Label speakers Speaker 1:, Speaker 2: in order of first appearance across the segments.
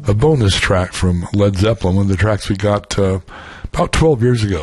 Speaker 1: a bonus track from Led Zeppelin, one of the tracks we got about 12 years ago,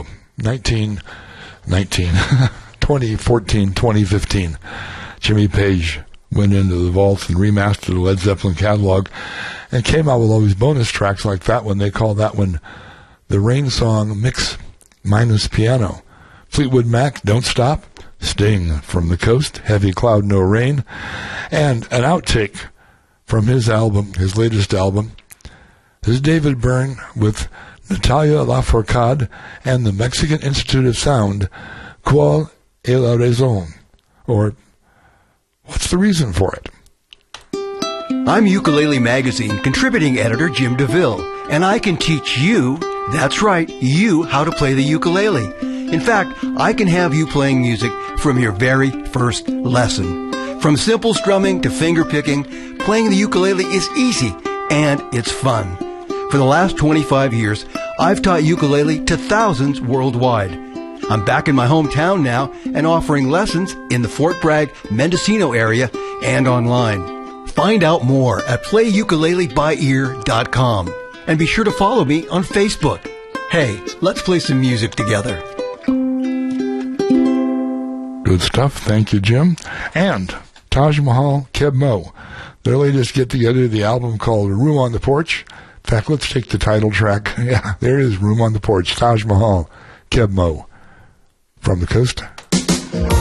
Speaker 1: 2014, 2015. Jimmy Page went into the vaults and remastered the Led Zeppelin catalog and came out with all these bonus tracks like that one. They call that one the Rain Song Mix minus piano. Fleetwood Mac, Don't Stop. Sting, From the Coast, Heavy Cloud, No Rain. And an outtake from his album, his latest album. This is David Byrne with Natalia Lafourcade and the Mexican Institute of Sound, Qual es la raison? Or, what's the reason for it?
Speaker 2: I'm Ukulele Magazine contributing editor Jim DeVille, and I can teach you, that's right, you, how to play the ukulele. In fact, I can have you playing music from your very first lesson. From simple strumming to finger picking, playing the ukulele is easy and it's fun. For the last 25 years, I've taught ukulele to thousands worldwide. I'm back in my hometown now and offering lessons in the Fort Bragg, Mendocino area and online. Find out more at playukuleleByEar.com. And be sure to follow me on Facebook. Hey, let's play some music together.
Speaker 1: Good stuff. Thank you, Jim. And Taj Mahal, Keb Mo. Their latest get-together, the album called Room on the Porch. In fact, let's take the title track. Yeah, there it is, Room on the Porch. Taj Mahal, Keb Mo. From the Coast.